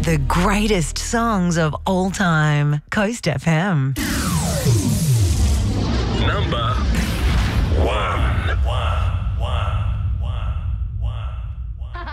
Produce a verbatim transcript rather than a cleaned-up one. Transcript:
The greatest songs of all time. Coast F M.